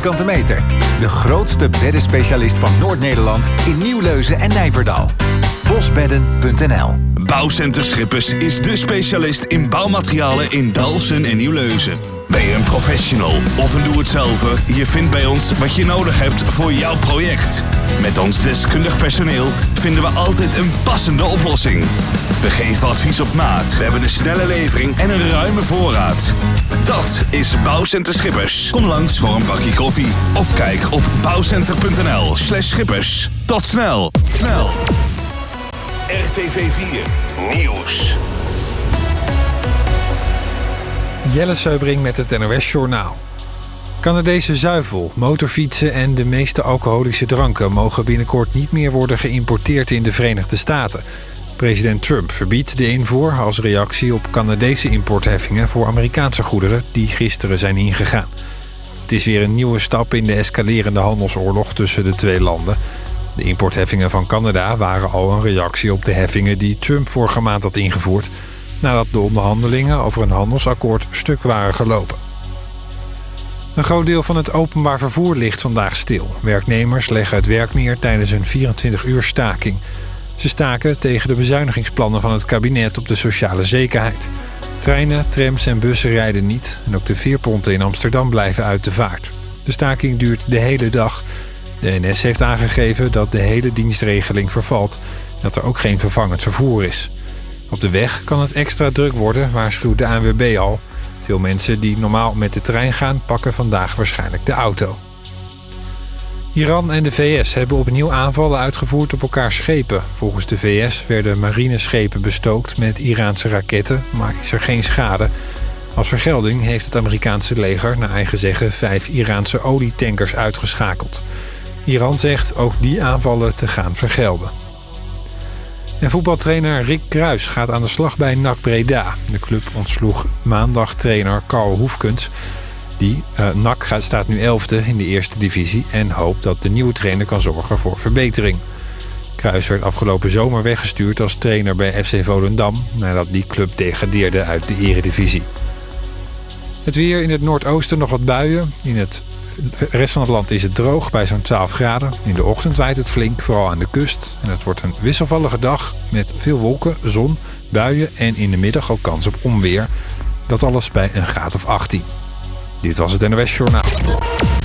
vierkante meter. De grootste beddenspecialist van Noord-Nederland in Nieuwleuzen en Nijverdal. Bosbedden.nl. Bouwcenter Schippers is de specialist in bouwmaterialen in Dalfsen en Nieuwleuzen. Ben je een professional of een doe-het-zelver? Je vindt bij ons wat je nodig hebt voor jouw project. Met ons deskundig personeel vinden we altijd een passende oplossing. We geven advies op maat. We hebben een snelle levering en een ruime voorraad. Dat is Bouwcenter Schippers. Kom langs voor een bakje koffie of kijk op bouwcenter.nl/schippers. Tot snel. RTV 4 Nieuws. Jelle Seubring met het NOS Journaal. Canadese zuivel, motorfietsen en de meeste alcoholische dranken mogen binnenkort niet meer worden geïmporteerd in de Verenigde Staten. President Trump verbiedt de invoer als reactie op Canadese importheffingen voor Amerikaanse goederen die gisteren zijn ingegaan. Het is weer een nieuwe stap in de escalerende handelsoorlog tussen de twee landen. De importheffingen van Canada waren al een reactie op de heffingen die Trump vorige maand had ingevoerd, nadat de onderhandelingen over een handelsakkoord stuk waren gelopen. Een groot deel van het openbaar vervoer ligt vandaag stil. Werknemers leggen het werk neer tijdens een 24-uur staking. Ze staken tegen de bezuinigingsplannen van het kabinet op de sociale zekerheid. Treinen, trams en bussen rijden niet en ook de veerponten in Amsterdam blijven uit de vaart. De staking duurt de hele dag. De NS heeft aangegeven dat de hele dienstregeling vervalt en dat er ook geen vervangend vervoer is. Op de weg kan het extra druk worden, waarschuwt de ANWB al. Veel mensen die normaal met de trein gaan, pakken vandaag waarschijnlijk de auto. Iran en de VS hebben opnieuw aanvallen uitgevoerd op elkaars schepen. Volgens de VS werden marineschepen bestookt met Iraanse raketten, maar is er geen schade. Als vergelding heeft het Amerikaanse leger naar eigen zeggen 5 Iraanse olietankers uitgeschakeld. Iran zegt ook die aanvallen te gaan vergelden. En voetbaltrainer Rick Kruis gaat aan de slag bij NAC Breda. De club ontsloeg maandag trainer Carl Hoefkens. NAC staat nu 11e in de eerste divisie en hoopt dat de nieuwe trainer kan zorgen voor verbetering. Kruis werd afgelopen zomer weggestuurd als trainer bij FC Volendam, nadat die club degradeerde uit de eredivisie. Het weer: in het noordoosten nog wat buien. In het rest van het land is het droog bij zo'n 12 graden. In de ochtend waait het flink, vooral aan de kust. En het wordt een wisselvallige dag met veel wolken, zon, buien en in de middag ook kans op onweer. Dat alles bij een graad of 18. Dit was het NOS Journaal.